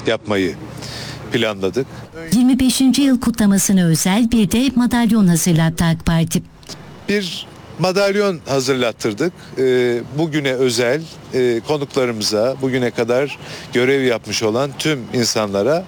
yapmayı planladık. 25. yıl kutlamasına özel bir de madalyon hazırlattı AK Parti. Bir madalyon hazırlattırdık. Bugüne özel konuklarımıza, bugüne kadar görev yapmış olan tüm insanlara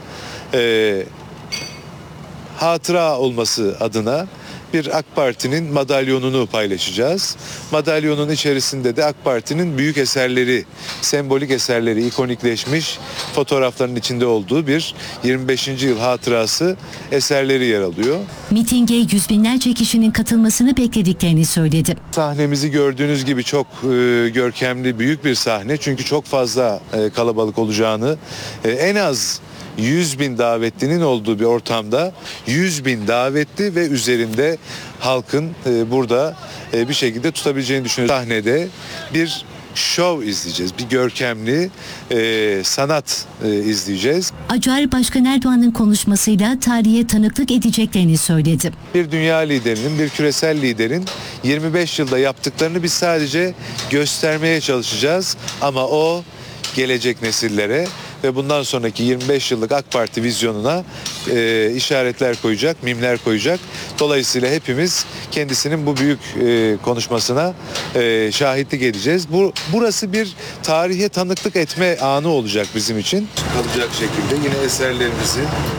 hatıra olması adına bir AK Parti'nin madalyonunu paylaşacağız. Madalyonun içerisinde de AK Parti'nin büyük eserleri, sembolik eserleri, ikonikleşmiş fotoğrafların içinde olduğu bir 25. yıl hatırası eserleri yer alıyor. Mitinge yüz binlerce kişinin katılmasını beklediklerini söyledi. Sahnemizi gördüğünüz gibi çok görkemli, büyük bir sahne. Çünkü çok fazla kalabalık olacağını, en az 100.000 davetlinin olduğu bir ortamda 100.000 davetli ve üzerinde halkın burada bir şekilde tutabileceğini düşünüyoruz. Sahnede bir şov izleyeceğiz. Bir görkemli sanat izleyeceğiz. Acar Başkan Erdoğan'ın konuşmasıyla tarihe tanıklık edeceklerini söyledi. Bir dünya liderinin, bir küresel liderin 25 yılda yaptıklarını biz sadece göstermeye çalışacağız. Ama o gelecek nesillere ve bundan sonraki 25 yıllık AK Parti vizyonuna işaretler koyacak, mimler koyacak. Dolayısıyla hepimiz kendisinin bu büyük konuşmasına şahitlik edeceğiz. Burası bir tarihe tanıklık etme anı olacak bizim için. Kalacak şekilde yine eserlerimizi.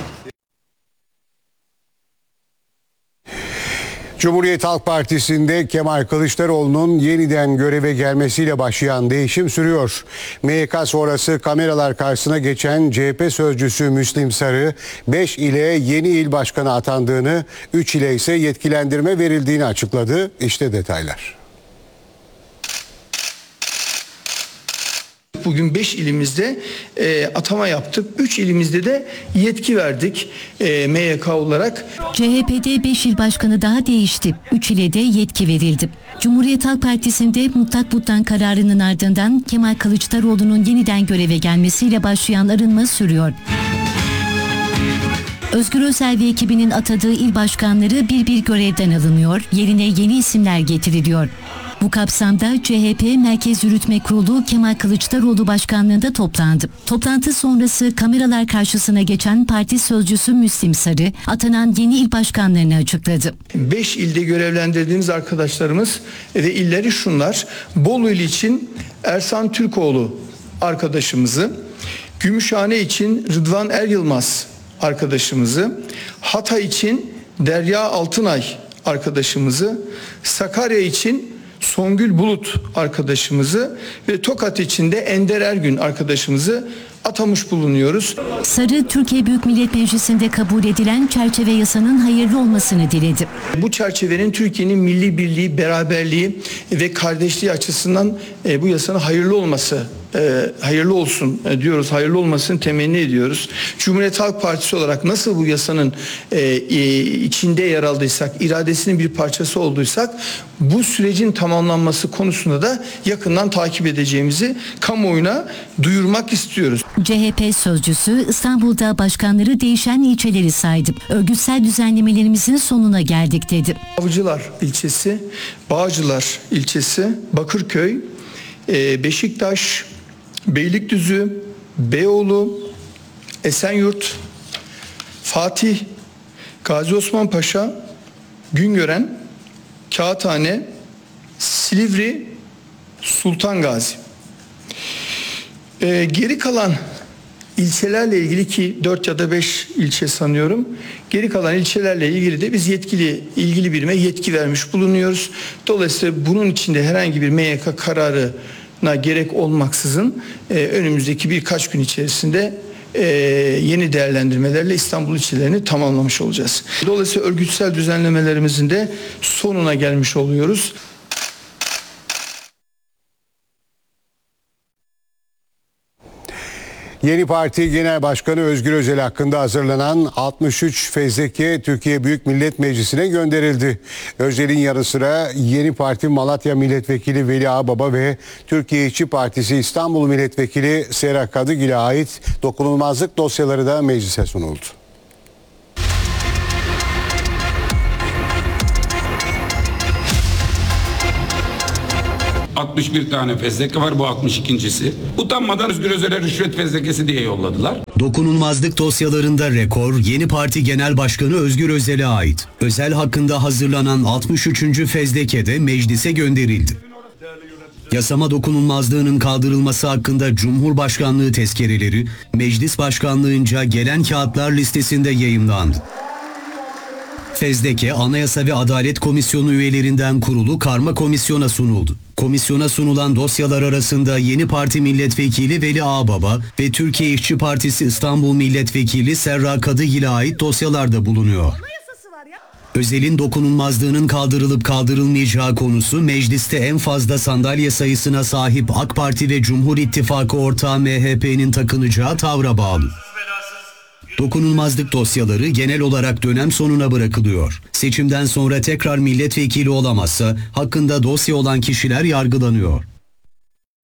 Cumhuriyet Halk Partisi'nde Kemal Kılıçdaroğlu'nun yeniden göreve gelmesiyle başlayan değişim sürüyor. MYK sonrası kameralar karşısına geçen CHP sözcüsü Müslim Sarı, 5 ile yeni il başkanı atandığını, 3 ile ise yetkilendirme verildiğini açıkladı. İşte detaylar. Bugün 5 ilimizde atama yaptık. 3 ilimizde de yetki verdik MYK olarak. CHP'de 5 il başkanı daha değişti. 3 ile de yetki verildi. Cumhuriyet Halk Partisi'nde mutlak butlan kararının ardından Kemal Kılıçdaroğlu'nun yeniden göreve gelmesiyle başlayan arınma sürüyor. Özgür Özel ve ekibinin atadığı il başkanları bir görevden alınıyor, yerine yeni isimler getiriliyor. Bu kapsamda CHP Merkez Yürütme Kurulu Kemal Kılıçdaroğlu başkanlığında toplandı. Toplantı sonrası kameralar karşısına geçen parti sözcüsü Müslim Sarı, atanan yeni il başkanlarını açıkladı. 5 ilde görevlendirdiğimiz arkadaşlarımız ve illeri şunlar: Bolu il için Ersan Türkoğlu arkadaşımızı, Gümüşhane için Rıdvan Er Yılmaz arkadaşımızı, Hatay için Derya Altınay arkadaşımızı, Sakarya için Songül Bulut arkadaşımızı ve Tokat için de Ender Ergün arkadaşımızı atamış bulunuyoruz. Sarı, Türkiye Büyük Millet Meclisi'nde kabul edilen çerçeve yasanın hayırlı olmasını diledi. Bu çerçevenin Türkiye'nin milli birliği, beraberliği ve kardeşliği açısından bu yasanın hayırlı olması, hayırlı olsun diyoruz. Hayırlı olmasını temenni ediyoruz. Cumhuriyet Halk Partisi olarak nasıl bu yasanın içinde yer aldıysak, iradesinin bir parçası olduysak, bu sürecin tamamlanması konusunda da yakından takip edeceğimizi kamuoyuna duyurmak istiyoruz. CHP sözcüsü İstanbul'da başkanları değişen ilçeleri saydı. Örgütsel düzenlemelerimizin sonuna geldik dedi. Avcılar ilçesi, Bağcılar ilçesi, Bakırköy, Beşiktaş, Beylikdüzü, Beyoğlu, Esenyurt, Fatih, Gazi Osman Paşa, Güngören, Kağıthane, Silivri, Sultan Gazi. Geri kalan ilçelerle ilgili, ki 4 ya da 5 ilçe sanıyorum, geri kalan ilçelerle ilgili de biz ilgili birime yetki vermiş bulunuyoruz. Dolayısıyla bunun içinde herhangi bir MYK kararına gerek olmaksızın önümüzdeki birkaç gün içerisinde yeni değerlendirmelerle İstanbul ilçelerini tamamlamış olacağız. Dolayısıyla örgütsel düzenlemelerimizin de sonuna gelmiş oluyoruz. Yeni Parti Genel Başkanı Özgür Özel hakkında hazırlanan 63 fezleke Türkiye Büyük Millet Meclisi'ne gönderildi. Özel'in yanı sıra Yeni Parti Malatya Milletvekili Veli Ağbaba ve Türkiye İşçi Partisi İstanbul Milletvekili Serap Kadıgil'e ait dokunulmazlık dosyaları da meclise sunuldu. 61 tane fezleke var, bu 62.'si. Utanmadan Özgür Özel'e rüşvet fezlekesi diye yolladılar. Dokunulmazlık dosyalarında rekor Yeni Parti Genel Başkanı Özgür Özel'e ait. Özel hakkında hazırlanan 63. fezleke de meclise gönderildi. Yasama dokunulmazlığının kaldırılması hakkında Cumhurbaşkanlığı tezkereleri Meclis Başkanlığınca gelen kağıtlar listesinde yayımlandı. Fezleke Anayasa ve Adalet Komisyonu üyelerinden kurulu karma komisyona sunuldu. Komisyona sunulan dosyalar arasında Yeni Parti Milletvekili Veli Ağbaba ve Türkiye İşçi Partisi İstanbul Milletvekili Serra Kadıgil'e ait dosyalar da bulunuyor. Özel'in dokunulmazlığının kaldırılıp kaldırılmayacağı konusu mecliste en fazla sandalye sayısına sahip AK Parti ve Cumhur İttifakı ortağı MHP'nin takınacağı tavra bağlı. Dokunulmazlık dosyaları genel olarak dönem sonuna bırakılıyor. Seçimden sonra tekrar milletvekili olamazsa hakkında dosya olan kişiler yargılanıyor.